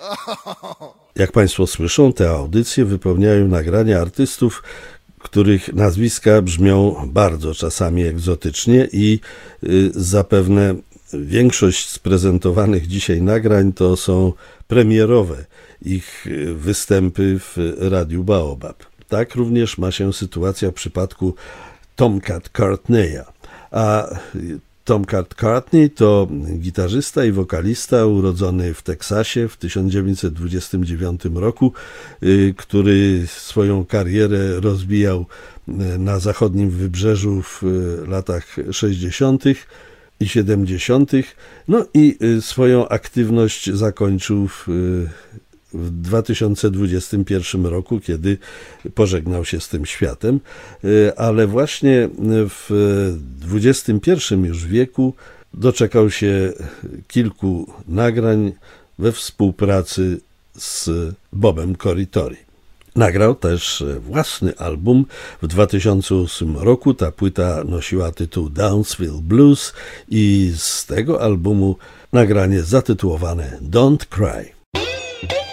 Jak Państwo słyszą, te audycje wypełniają nagrania artystów, których nazwiska brzmią bardzo czasami egzotycznie i zapewne większość z prezentowanych dzisiaj nagrań to są premierowe ich występy w Radiu Baobab. Tak również ma się sytuacja w przypadku Tomcat Courtneya. A Tomcat Courtney to gitarzysta i wokalista urodzony w Teksasie w 1929 roku, który swoją karierę rozwijał na zachodnim wybrzeżu w latach 60. i 70. No i swoją aktywność zakończył w 2021 roku, kiedy pożegnał się z tym światem, ale właśnie w XXI już wieku doczekał się kilku nagrań we współpracy z Bobem Corritore. Nagrał też własny album w 2008 roku. Ta płyta nosiła tytuł Downsville Blues i z tego albumu nagranie zatytułowane Don't Cry.